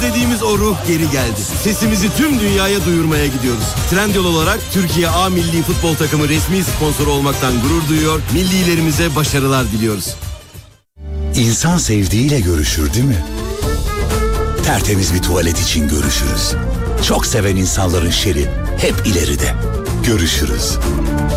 özlediğimiz o ruh geri geldi. Sesimizi tüm dünyaya duyurmaya gidiyoruz. Trendyol olarak Türkiye A Milli Futbol Takımı resmi sponsoru olmaktan gurur duyuyor. Millilerimize başarılar diliyoruz. İnsan sevdiğiyle görüşür değil mi? Tertemiz bir tuvalet için görüşürüz. Çok seven insanların şeri hep ileride. Görüşürüz.